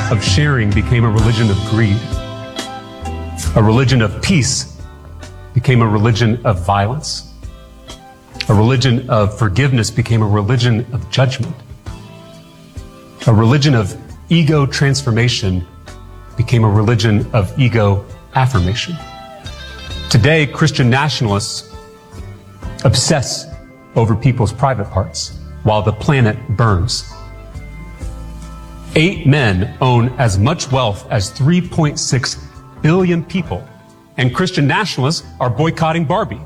of sharing became a religion of greed. A religion of peace became a religion of violence. A religion of forgiveness became a religion of judgment. A religion of ego transformation became a religion of ego affirmation. Today, Christian nationalists obsess over people's private parts while the planet burns. 8 men own as much wealth as 3.6 billion people, and Christian nationalists are boycotting Barbie.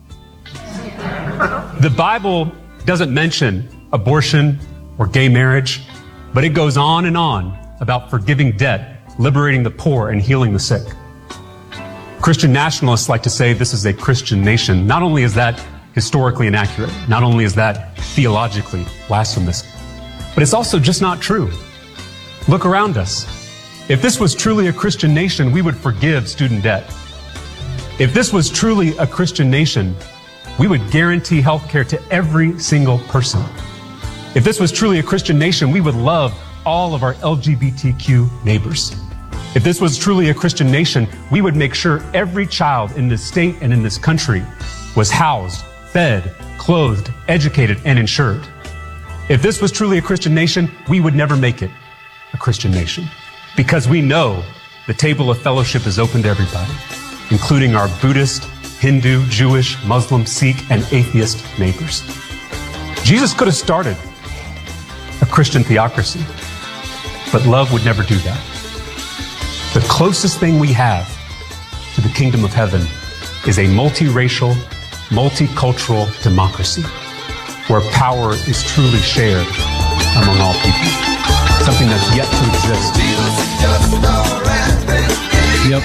The Bible doesn't mention abortion or gay marriage, but it goes on and on about forgiving debt, liberating the poor, and healing the sick. Christian nationalists like to say this is a Christian nation. Not only is that historically inaccurate, not only is that theologically blasphemous, but it's also just not true. Look around us. If this was truly a Christian nation, we would forgive student debt. If this was truly a Christian nation, we would guarantee health care to every single person. If this was truly a Christian nation, we would love all of our LGBTQ neighbors. If this was truly a Christian nation, we would make sure every child in this state and in this country was housed, fed, clothed, educated, and insured. If this was truly a Christian nation, we would never make it a Christian nation, because we know the table of fellowship is open to everybody, including our Buddhist, Hindu, Jewish, Muslim, Sikh, and atheist neighbors. Jesus could have started a Christian theocracy, but love would never do that. The closest thing we have to the kingdom of heaven is a multiracial, multicultural democracy where power is truly shared among all people. Something that's yet to exist. Yep.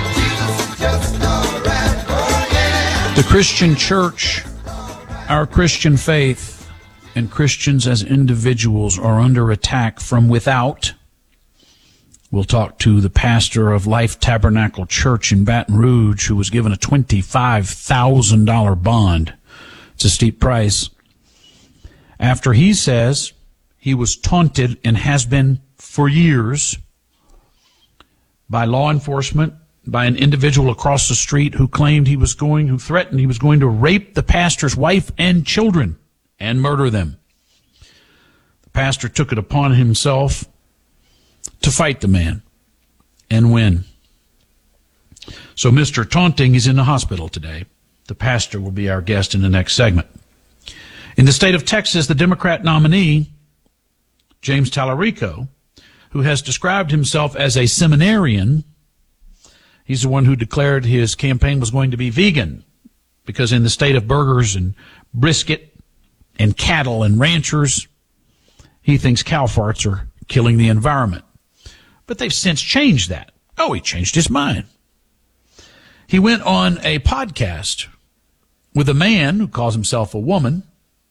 The Christian church, our Christian faith, and Christians as individuals are under attack from without. We'll talk to the pastor of Life Tabernacle Church in Baton Rouge, who was given a $25,000 bond. It's a steep price. After he says he was taunted and has been for years by law enforcement, by an individual across the street who threatened he was going to rape the pastor's wife and children and murder them. The pastor took it upon himself to fight the man and win. So Mr. Taunting is in the hospital today. The pastor will be our guest in the next segment. In the state of Texas, the Democrat nominee, James Tallarico, who has described himself as a seminarian, he's the one who declared his campaign was going to be vegan, because in the state of burgers and brisket and cattle and ranchers, he thinks cow farts are killing the environment. But they've since changed that. Oh, he changed his mind. He went on a podcast with a man who calls himself a woman,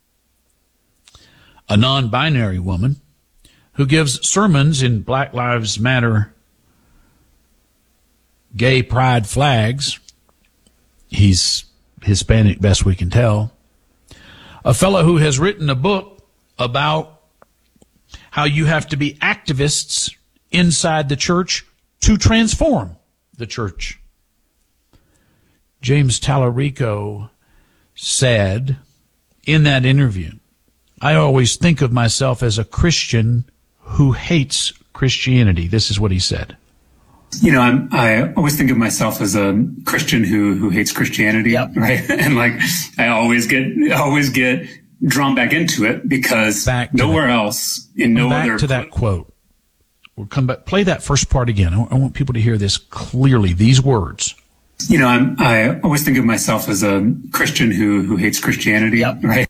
a non-binary woman, who gives sermons in Black Lives Matter gay pride flags. He's Hispanic, best we can tell. A fellow who has written a book about how you have to be activists inside the church to transform the church. James Tallarico said in that interview, I always think of myself as a Christian who hates Christianity. This is what he said. You know, I always think of myself as a Christian who hates Christianity, yep. Right? And like, I always get drawn back into it because nowhere else in no other. Back to that quote. We'll come back. Play that first part again. I want people to hear this clearly. These words. You know, I always think of myself as a Christian who hates Christianity, yep. Right?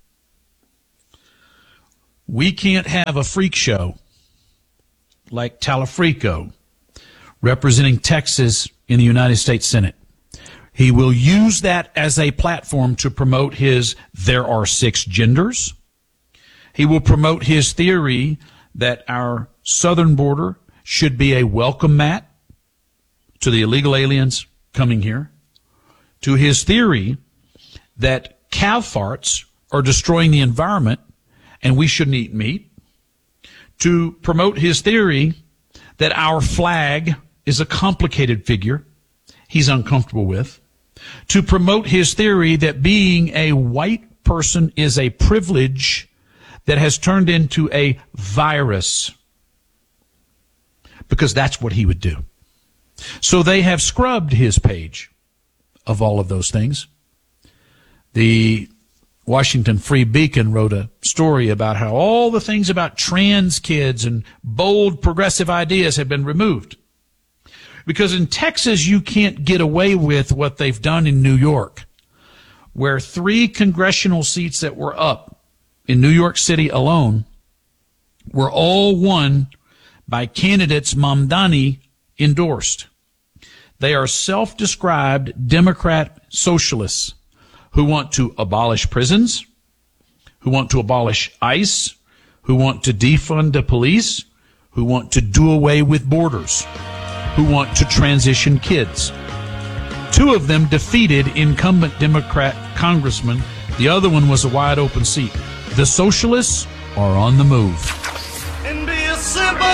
We can't have a freak show like Tallarico representing Texas in the United States Senate. He will use that as a platform to promote his there are 6 genders. He will promote his theory that our southern border should be a welcome mat to the illegal aliens coming here, to his theory that cow farts are destroying the environment and we shouldn't eat meat, to promote his theory that our flag is a complicated figure he's uncomfortable with, to promote his theory that being a white person is a privilege that has turned into a virus, because that's what he would do. So they have scrubbed his page of all of those things. The Washington Free Beacon wrote a story about how all the things about trans kids and bold progressive ideas have been removed. Because in Texas, you can't get away with what they've done in New York, where 3 congressional seats that were up in New York City alone were all won by candidates Mamdani endorsed. They are self-described Democrat socialists who want to abolish prisons, who want to abolish ICE, who want to defund the police, who want to do away with borders, who want to transition kids. 2 of them defeated incumbent Democrat congressmen. The other one was a wide open seat. The socialists are on the move. And be a simple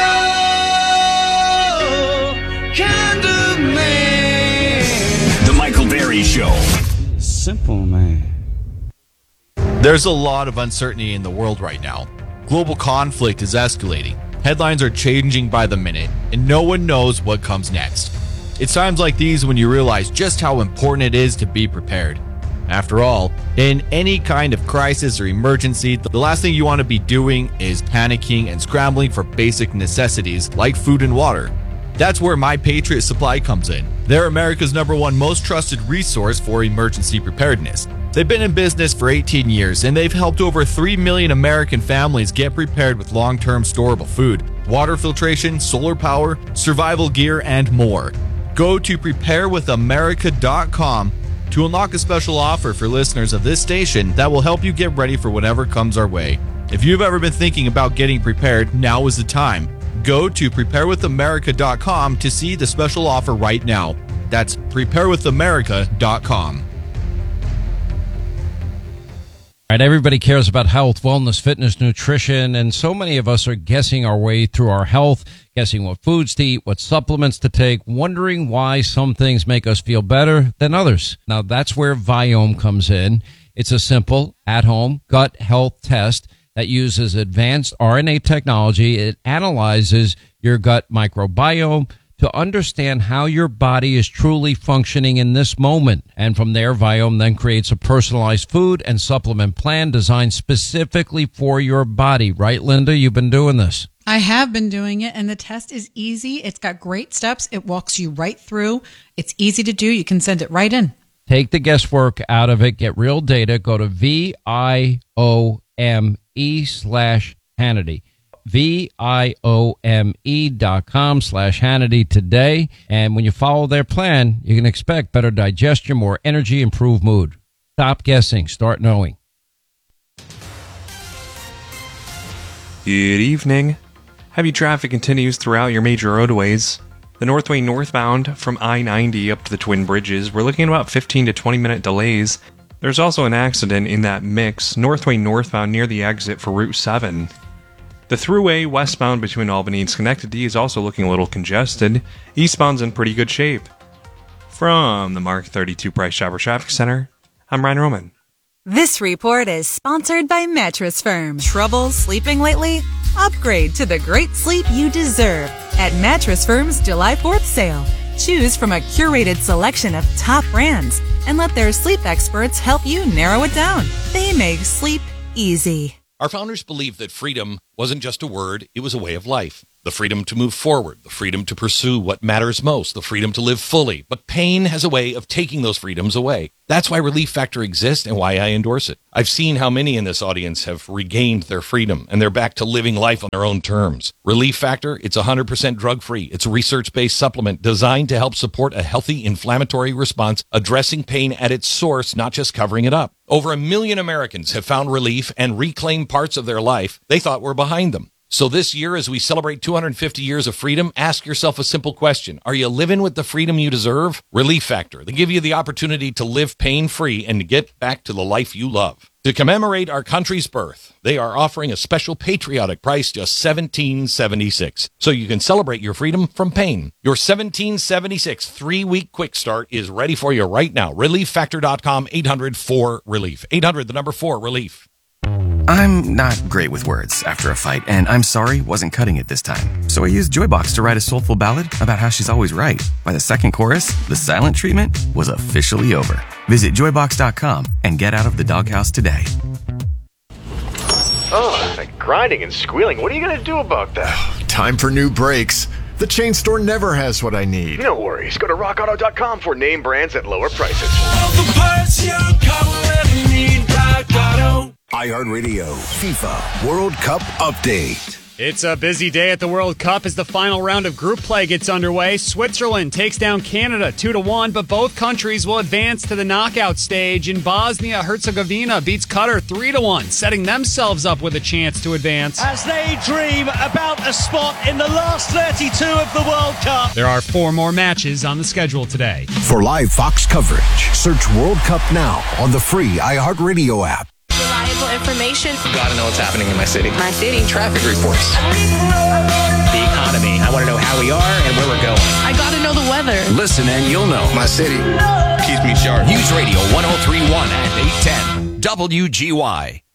kind of man. The Michael Berry Show. Simple man. There's a lot of uncertainty in the world right now. Global conflict is escalating. Headlines are changing by the minute, and no one knows what comes next. It's times like these when you realize just how important it is to be prepared. After all, in any kind of crisis or emergency, the last thing you want to be doing is panicking and scrambling for basic necessities like food and water. That's where My Patriot Supply comes in. They're America's #1 most trusted resource for emergency preparedness. They've been in business for 18 years, and they've helped over 3 million American families get prepared with long-term storable food, water filtration, solar power, survival gear, and more. Go to preparewithamerica.com to unlock a special offer for listeners of this station that will help you get ready for whatever comes our way. If you've ever been thinking about getting prepared, now is the time. Go to preparewithamerica.com to see the special offer right now. That's preparewithamerica.com. All right, everybody cares about health, wellness, fitness, nutrition, and so many of us are guessing our way through our health, guessing what foods to eat, what supplements to take, wondering why some things make us feel better than others. Now, that's where Viome comes in. It's a simple, at-home gut health test that uses advanced RNA technology. It analyzes your gut microbiome to understand how your body is truly functioning in this moment. And from there, Viome then creates a personalized food and supplement plan designed specifically for your body. Right, Linda? You've been doing this. I have been doing it, and the test is easy. It's got great steps. It walks you right through. It's easy to do. You can send it right in. Take the guesswork out of it. Get real data. Go to VIOME/Hannity. VIOME.com/Hannity today. And when you follow their plan, you can expect better digestion, more energy, improved mood. Stop guessing. Start knowing. Good evening. Heavy traffic continues throughout your major roadways. The Northway northbound from I-90 up to the Twin Bridges, we're looking at about 15 to 20 minute delays. There's also an accident in that mix, Northway northbound near the exit for Route 7. The thruway westbound between Albany and Schenectady is also looking a little congested. Eastbound's in pretty good shape. From the Mark 32 Price Chopper Traffic Center, I'm Ryan Roman. This report is sponsored by Mattress Firm. Trouble sleeping lately? Upgrade to the great sleep you deserve at Mattress Firm's July 4th sale. Choose from a curated selection of top brands and let their sleep experts help you narrow it down. They make sleep easy. Our founders believed that freedom wasn't just a word, it was a way of life. The freedom to move forward, the freedom to pursue what matters most, the freedom to live fully. But pain has a way of taking those freedoms away. That's why Relief Factor exists and why I endorse it. I've seen how many in this audience have regained their freedom and they're back to living life on their own terms. Relief Factor, it's 100% drug-free. It's a research-based supplement designed to help support a healthy inflammatory response, addressing pain at its source, not just covering it up. Over 1 million Americans have found relief and reclaimed parts of their life they thought were behind them. So this year, as we celebrate 250 years of freedom, ask yourself a simple question. Are you living with the freedom you deserve? Relief Factor. They give you the opportunity to live pain-free and to get back to the life you love. To commemorate our country's birth, they are offering a special patriotic price, just $17.76. So you can celebrate your freedom from pain. Your $17.76 3-week quick start is ready for you right now. ReliefFactor.com, 800-4-RELIEF. 800-4-RELIEF. I'm not great with words after a fight, and I'm sorry wasn't cutting it this time. So I used Joybox to write a soulful ballad about how she's always right. By the second chorus, the silent treatment was officially over. Visit Joybox.com and get out of the doghouse today. Oh, that grinding and squealing. What are you going to do about that? Time for new brakes. The chain store never has what I need. No worries. Go to rockauto.com for name brands at lower prices. All the parts your car will ever need, Rock Auto. iHeartRadio FIFA World Cup Update. It's a busy day at the World Cup as the final round of group play gets underway. Switzerland takes down Canada 2-1, but both countries will advance to the knockout stage. In Bosnia-Herzegovina beats Qatar 3-1, setting themselves up with a chance to advance. As they dream about a spot in the last 32 of the World Cup. There are 4 more matches on the schedule today. For live Fox coverage, search World Cup now on the free iHeartRadio app. Reliable information. Gotta know what's happening in my city. My city. Traffic reports. The economy. I want to know how we are and where we're going. I gotta know the weather. Listen and you'll know. My city keeps me sharp. News Radio 103.1 and 810 WGY.